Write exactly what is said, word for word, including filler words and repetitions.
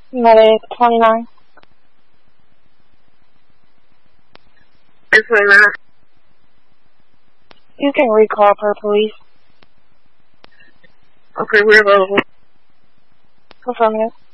Medic twenty-nine. twenty-nine. You can recall per police. Okay, we're available. Affirmative.